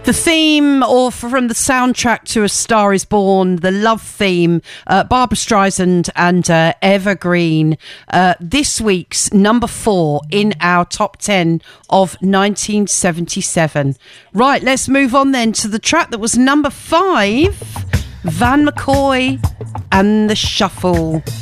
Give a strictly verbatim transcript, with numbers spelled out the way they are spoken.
The theme, or from the soundtrack to A Star Is Born, the love theme, uh, Barbra Streisand and uh, Evergreen. Uh, this week's number four in our top ten of nineteen seventy-seven. Right, let's move on then to the track that was number five, Van McCoy and the Shuffle.